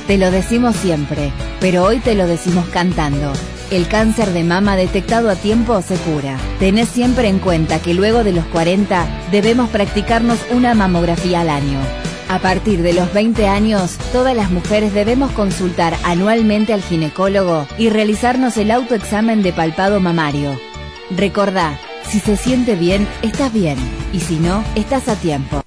Te lo decimos siempre, pero hoy te lo decimos cantando. El cáncer de mama detectado a tiempo se cura. Tenés siempre en cuenta que luego de los 40 debemos practicarnos una mamografía al año. A partir de los 20 años, todas las mujeres debemos consultar anualmente al ginecólogo y realizarnos el autoexamen de palpado mamario. Recordá, si se siente bien, estás bien, y si no, estás a tiempo.